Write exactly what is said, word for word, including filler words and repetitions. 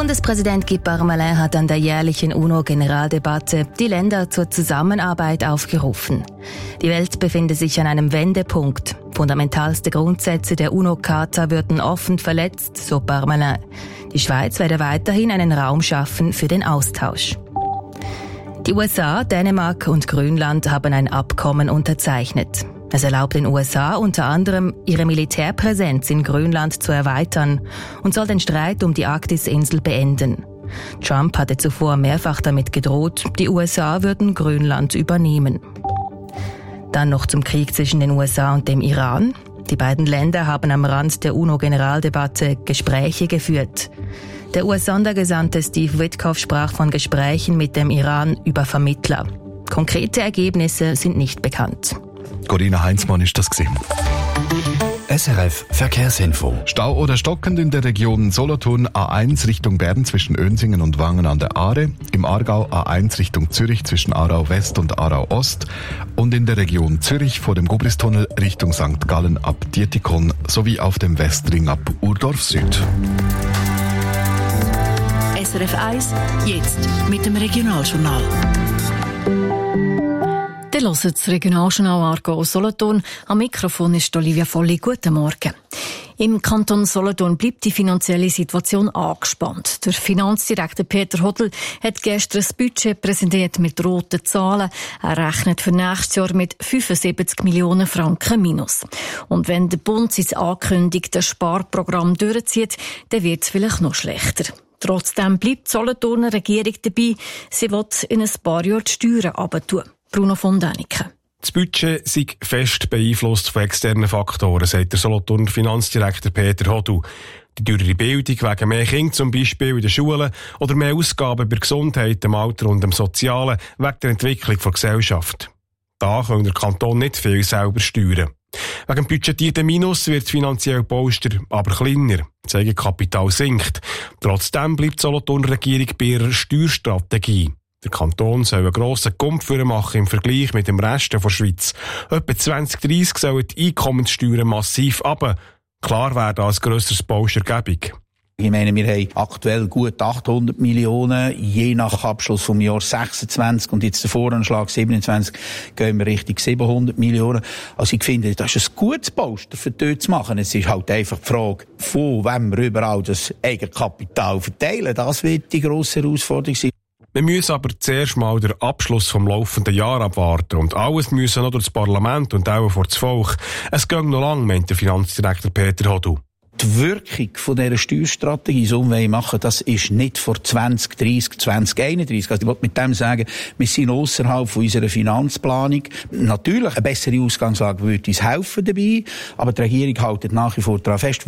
Bundespräsident Guy Parmelin hat an der jährlichen UNO-Generaldebatte die Länder zur Zusammenarbeit aufgerufen. Die Welt befinde sich an einem Wendepunkt. Fundamentalste Grundsätze der UNO-Charta würden offen verletzt, so Parmelin. Die Schweiz werde weiterhin einen Raum schaffen für den Austausch. Die U S A, Dänemark und Grönland haben ein Abkommen unterzeichnet. Es erlaubt den U S A unter anderem, ihre Militärpräsenz in Grönland zu erweitern und soll den Streit um die Arktis-Insel beenden. Trump hatte zuvor mehrfach damit gedroht, die U S A würden Grönland übernehmen. Dann noch zum Krieg zwischen den U S A und dem Iran. Die beiden Länder haben am Rand der UNO-Generaldebatte Gespräche geführt. Der U S-Sondergesandte Steve Witkoff sprach von Gesprächen mit dem Iran über Vermittler. Konkrete Ergebnisse sind nicht bekannt. Corinna Heinzmann ist das gewesen. S R F Verkehrsinfo. Stau oder stockend in der Region Solothurn A eins Richtung Bern zwischen Önsingen und Wangen an der Aare, im Aargau A eins Richtung Zürich zwischen Aarau West und Aarau Ost und in der Region Zürich vor dem Gubristunnel Richtung Sankt Gallen ab Dietikon sowie auf dem Westring ab Urdorf Süd. S R F eins, jetzt mit dem Regionaljournal. Ihr hört das Regionaljournal Aargau Solothurn. Am Mikrofon ist Olivia Volli. Guten Morgen. Im Kanton Solothurn bleibt die finanzielle Situation angespannt. Der Finanzdirektor Peter Hodl hat gestern das Budget präsentiert mit roten Zahlen. Er rechnet für nächstes Jahr mit fünfundsiebzig Millionen Franken Minus. Und wenn der Bund sein angekündigtes Sparprogramm durchzieht, dann wird es vielleicht noch schlechter. Trotzdem bleibt die Solothurner Regierung dabei. Sie will in ein paar Jahren die Steuern runtertun. Bruno von Däniken. Das Budget sei fest beeinflusst von externen Faktoren, sagt der Solothurner Finanzdirektor Peter Hodl. Die teurere Bildung wegen mehr Kinder zum Beispiel in den Schulen oder mehr Ausgaben bei Gesundheit, dem Alter und dem Sozialen wegen der Entwicklung der Gesellschaft. Da kann der Kanton nicht viel selber steuern. Wegen dem budgetierten Minus wird das finanzielle Polster aber kleiner. Das Eigenkapital sinkt. Trotzdem bleibt die Solothurner Regierung bei ihrer Steuerstrategie. Der Kanton soll einen grossen Gump machen im Vergleich mit dem Rest der Schweiz. Etwa zwanzig dreißig sollen die Einkommenssteuern massiv runter. Klar werden als grösseres Polster gebig. Ich meine, wir haben aktuell gut achthundert Millionen, je nach Abschluss vom Jahr sechsundzwanzig und jetzt der Voranschlag siebenundzwanzig gehen wir Richtung siebenhundert Millionen. Also ich finde, das ist ein gutes Polster für dort zu machen. Es ist halt einfach die Frage, von wem wir überall das Eigenkapital verteilen. Das wird die grosse Herausforderung sein. Wir müssen aber zuerst mal den Abschluss vom laufenden Jahr abwarten und alles müssen noch durch das Parlament und auch vor das Volk. Es geht noch lang, meint der Finanzdirektor Peter Hodl. Die Wirkung von dieser Steuerstrategie, so wie wir machen, das ist nicht vor zwanzig dreißig, zwanzig einunddreißig. Also ich wollte mit dem sagen, wir sind ausserhalb von unserer Finanzplanung. Natürlich, eine bessere Ausgangslage würde uns helfen dabei, aber die Regierung hält nach wie vor daran fest.